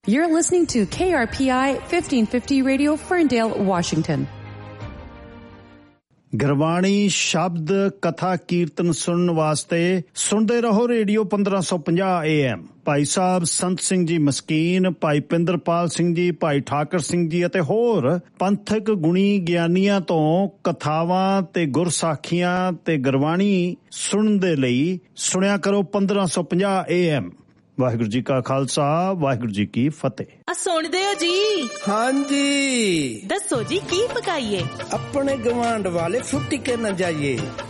You're listening to KRPI 1550 Radio, Ferndale, Washington. Gurbani ਸ਼ਬਦ ਕਥਾ ਕੀਰਤਨ ਸੁਣਨ ਵਾਸਤੇ ਸੁਣਦੇ ਰਹੋ ਰੇਡੀਓ 1550 AM। ਭਾਈ ਸਾਹਿਬ ਸੰਤ ਸਿੰਘ ਜੀ ਮਸਕੀਨ, ਭਾਈ ਪਿੰਦਰਪਾਲ ਸਿੰਘ ਜੀ, ਭਾਈ ਠਾਕਰ ਸਿੰਘ ਜੀ ਅਤੇ ਹੋਰ ਪੰਥਕ ਗੁਣੀ ਗਿਆਨੀਆਂ ਤੋਂ ਕਥਾਵਾਂ ਤੇ ਗੁਰਸਾਖੀਆਂ ਤੇ ਗੁਰਬਾਣੀ ਸੁਣਨ ਦੇ ਲਈ ਸੁਣਿਆ ਕਰੋ 1550 AM। ਵਾਹਿਗੁਰੂ ਜੀ ਕਾ ਖਾਲਸਾ, ਵਾਹਿਗੁਰੂ ਜੀ ਕੀ ਫਤਿਹ। ਸੁਣਦੇ ਹੋ ਜੀ? ਹਾਂਜੀ। ਦੱਸੋ ਜੀ ਕੀ ਪਕਾਈਏ? ਆਪਣੇ ਗਵਾਂਢ ਵਾਲੇ ਫੁੱਟੀ ਕੇ ਨਾ ਜਾਈਏ।